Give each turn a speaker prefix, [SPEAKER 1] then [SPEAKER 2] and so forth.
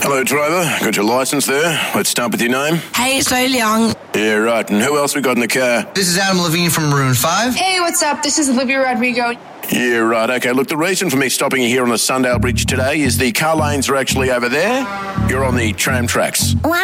[SPEAKER 1] Hello, driver. Got your licence there? Let's start with your name.
[SPEAKER 2] Hey, it's Lil Young.
[SPEAKER 1] Yeah, right. And who else we got in the car?
[SPEAKER 3] This is Adam Levine from Maroon 5.
[SPEAKER 4] Hey, what's up? This is Olivia Rodrigo.
[SPEAKER 1] Yeah, right. Okay, look, the reason for me stopping you here on the Sundale Bridge today is the car lanes are actually over there. You're on the tram tracks.
[SPEAKER 2] Well,